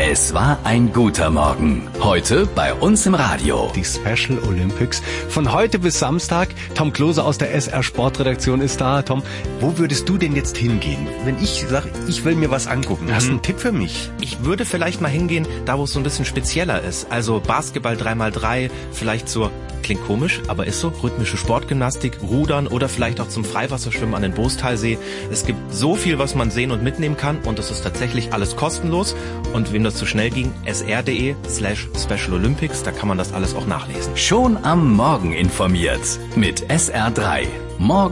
Es war ein guter Morgen. Heute bei uns im Radio. Die Special Olympics von heute bis Samstag. Tom Klose aus der SR Sportredaktion ist da. Tom, wo würdest du denn jetzt hingehen, wenn ich sage, ich will mir was angucken? Hast du einen Tipp für mich? Ich würde vielleicht mal hingehen, da wo es so ein bisschen spezieller ist. Also Basketball 3x3, vielleicht zur, klingt komisch, aber ist so, rhythmische Sportgymnastik, Rudern oder vielleicht auch zum Freiwasserschwimmen an den Boostalsee. Es gibt so viel, was man sehen und mitnehmen kann und es ist tatsächlich alles kostenlos. Und wem das zu schnell ging, sr.de/Special Olympics, da kann man das alles auch nachlesen. Schon am Morgen informiert mit SR3. Morgen